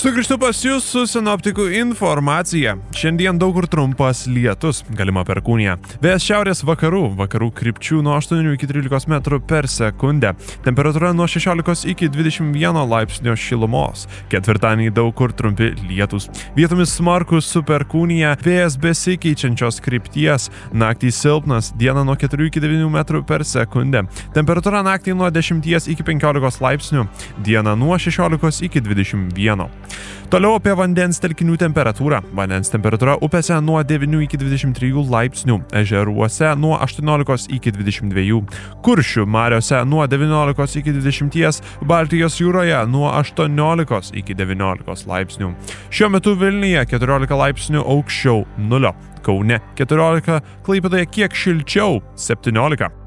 Sugrįžtu pas jūs su sinoptikų informacija. Šiandien daug kur trumpas lietus, galima perkūnija. Vėjas šiaurės vakarų krypčių nuo 8 iki 13 metrų per sekundę. Temperatūra nuo 16 iki 21 laipsnio šilumos. Ketvirtadienį daug kur trumpi lietus. Vietomis smarkus su perkūnija, vėjas besikeičiančios krypties. Naktį silpnas, diena nuo 4 iki 9 metrų per sekundę. Temperatūra naktį nuo 10 iki 15 laipsnių, diena nuo 16 iki 21. Toliau apie vandens telkinių temperatūrą. Vandens temperatūra upėse nuo 9 iki 23 laipsnių, ežeruose nuo 18 iki 22, Kuršių mariose nuo 19 iki 20, Baltijos jūroje nuo 18 iki 19 laipsnių. Šiuo metu Vilniuje 14 laipsnių aukščiau nulio, Kaune 14, Klaipėdoje kiek šilčiau 17.